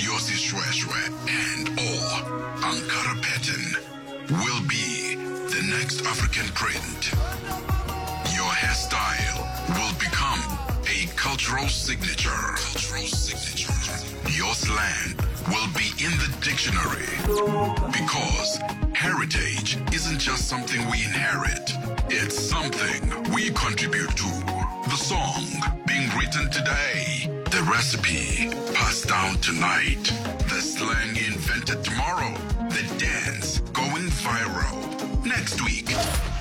Yossi Shweshwe, and all Ankara pattern will be the next African print. Your hairstyle will become a cultural signature. Your slang will be in the dictionary. Because heritage isn't just something we inherit. It's something we contribute to. The song being written today. The recipe passed down tonight. The slang invented tomorrow. The dance going viral next week.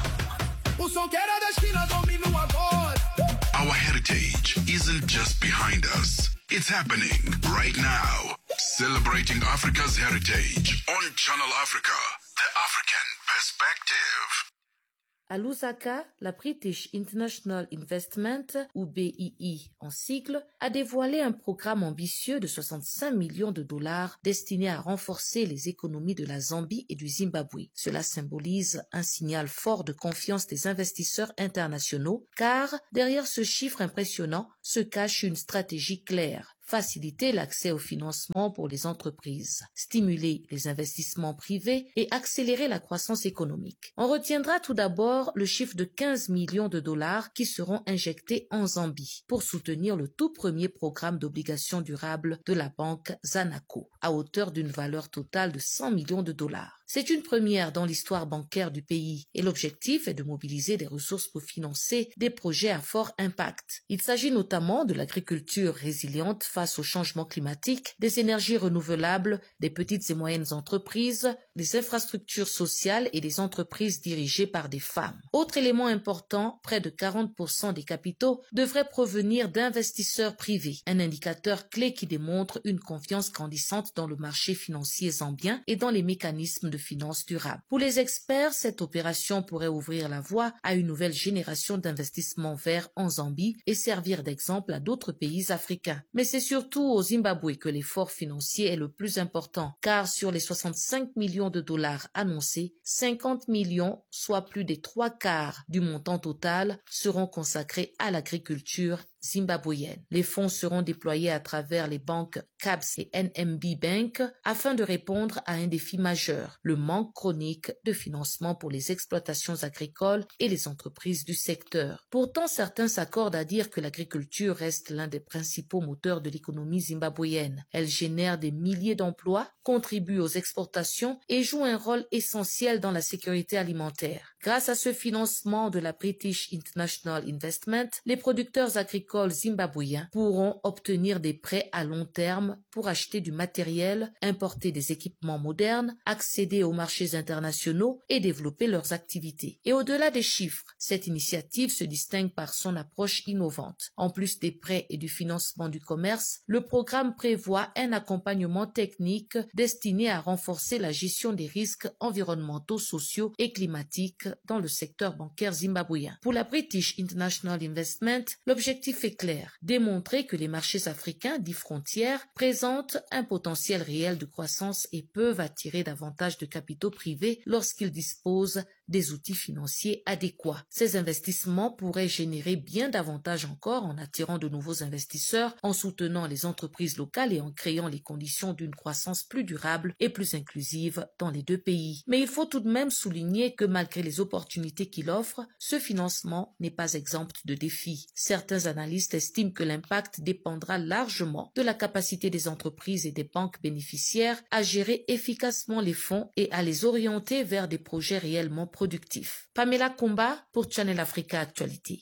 Our heritage isn't just behind us. It's happening right now. Celebrating Africa's heritage on Channel Africa, the African perspective. À Lusaka, la British International Investment, ou BII en sigle, a dévoilé un programme ambitieux de 65 millions de dollars destiné à renforcer les économies de la Zambie et du Zimbabwe. Cela symbolise un signal fort de confiance des investisseurs internationaux, car derrière ce chiffre impressionnant se cache une stratégie claire. Faciliter l'accès au financement pour les entreprises, stimuler les investissements privés et accélérer la croissance économique. On retiendra tout d'abord le chiffre de 15 millions de dollars qui seront injectés en Zambie pour soutenir le tout premier programme d'obligations durables de la banque Zanaco, à hauteur d'une valeur totale de 100 millions de dollars. C'est une première dans l'histoire bancaire du pays et l'objectif est de mobiliser des ressources pour financer des projets à fort impact. Il s'agit notamment de l'agriculture résiliente face au changement climatique, des énergies renouvelables, des petites et moyennes entreprises, des infrastructures sociales et des entreprises dirigées par des femmes. Autre élément important, près de 40% des capitaux devraient provenir d'investisseurs privés, un indicateur clé qui démontre une confiance grandissante dans le marché financier zambien et dans les mécanismes de finances durables. Pour les experts, cette opération pourrait ouvrir la voie à une nouvelle génération d'investissements verts en Zambie et servir d'exemple à d'autres pays africains. Mais c'est surtout au Zimbabwe que l'effort financier est le plus important, car sur les 65 millions de dollars annoncés, 50 millions, soit plus des 3/4 du montant total, seront consacrés à l'agriculture zimbabwéenne. Les fonds seront déployés à travers les banques CABS et NMB Bank afin de répondre à un défi majeur, le manque chronique de financement pour les exploitations agricoles et les entreprises du secteur. Pourtant, certains s'accordent à dire que l'agriculture reste l'un des principaux moteurs de l'économie zimbabwéenne. Elle génère des milliers d'emplois, contribue aux exportations et joue un rôle essentiel dans la sécurité alimentaire. Grâce à ce financement de la British International Investment, les producteurs agricoles zimbabwéens pourront obtenir des prêts à long terme pour acheter du matériel, importer des équipements modernes, accéder aux marchés internationaux et développer leurs activités. Et au-delà des chiffres, cette initiative se distingue par son approche innovante. En plus des prêts et du financement du commerce, le programme prévoit un accompagnement technique destiné à renforcer la gestion des risques environnementaux, sociaux et climatiques dans le secteur bancaire zimbabwéen. Pour la British International Investment, l'objectif est clair, démontrer que les marchés africains dits frontières présentent un potentiel réel de croissance et peuvent attirer davantage de capitaux privés lorsqu'ils disposent des outils financiers adéquats. Ces investissements pourraient générer bien davantage encore en attirant de nouveaux investisseurs, en soutenant les entreprises locales et en créant les conditions d'une croissance plus durable et plus inclusive dans les deux pays. Mais il faut tout de même souligner que malgré les opportunités qu'il offre, ce financement n'est pas exempt de défis. Certains analystes estiment que l'impact dépendra largement de la capacité des entreprises et des banques bénéficiaires à gérer efficacement les fonds et à les orienter vers des projets réellement productifs. Pamela Kumba pour Channel Africa Actualité.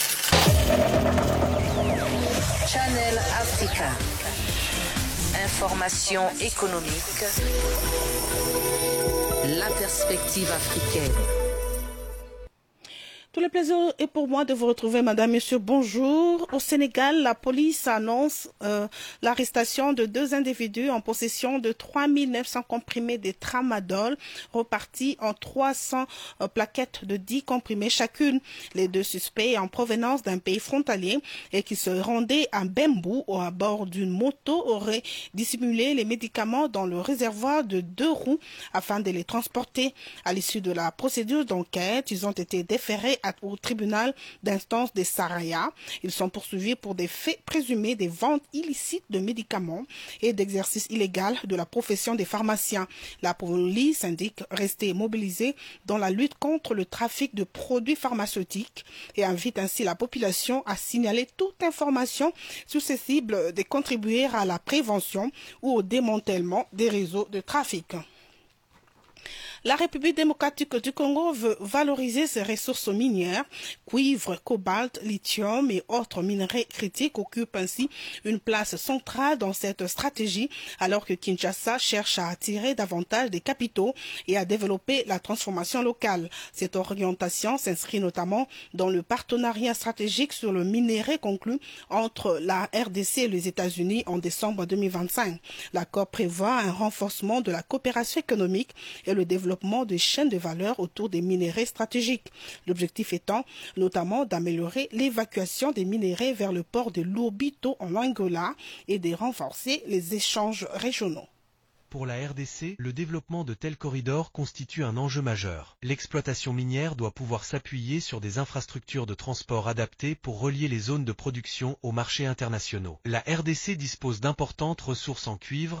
Channel Africa. Information économique. La perspective africaine. Tout le plaisir est pour moi de vous retrouver, madame, monsieur, bonjour. Au Sénégal, la police annonce l'arrestation de 2 individus en possession de 3900 comprimés de tramadol repartis en 300 plaquettes de 10 comprimés chacune. Les 2 suspects en provenance d'un pays frontalier et qui se rendaient à Bembou à bord d'une moto auraient dissimulé les médicaments dans le réservoir de 2 roues afin de les transporter. À l'issue de la procédure d'enquête, ils ont été déférés au tribunal d'instance des Saraya. Ils sont poursuivis pour des faits présumés des ventes illicites de médicaments et d'exercice illégal de la profession des pharmaciens. La police indique rester mobilisée dans la lutte contre le trafic de produits pharmaceutiques et invite ainsi la population à signaler toute information susceptible de contribuer à la prévention ou au démantèlement des réseaux de trafic. La République démocratique du Congo veut valoriser ses ressources minières. Cuivre, cobalt, lithium et autres minerais critiques occupent ainsi une place centrale dans cette stratégie, alors que Kinshasa cherche à attirer davantage des capitaux et à développer la transformation locale. Cette orientation s'inscrit notamment dans le partenariat stratégique sur le minerai conclu entre la RDC et les États-Unis en décembre 2025. L'accord prévoit un renforcement de la coopération économique et le développement des chaînes de valeur autour des minéraux stratégiques. L'objectif étant notamment d'améliorer l'évacuation des minéraux vers le port de Lobito en Angola et de renforcer les échanges régionaux. Pour la RDC, le développement de tels corridors constitue un enjeu majeur. L'exploitation minière doit pouvoir s'appuyer sur des infrastructures de transport adaptées pour relier les zones de production aux marchés internationaux. La RDC dispose d'importantes ressources en cuivre,